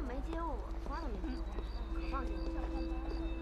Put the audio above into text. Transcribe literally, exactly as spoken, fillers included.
没接过我，从来都没接过我，可放心了。